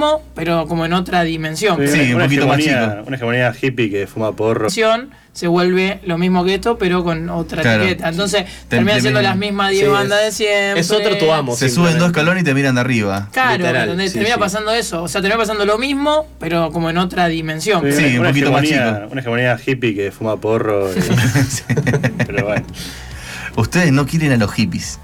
mismo, pero como en otra dimensión. Sí, un poquito más chico. Una hegemonía hippie que fuma porro. Se vuelve lo mismo que esto, pero con otra etiqueta. Entonces terminan siendo las mismas 10 bandas de siempre. Es otro tu amo. Se suben 2 escalones y te miran de arriba. Claro, donde termina pasando eso. O sea, termina pasando lo mismo, pero como en otra dimensión. Sí, un poquito más chico. Una hegemonía hippie que fuma porro. Pero bueno. Ustedes no quieren a los hippies.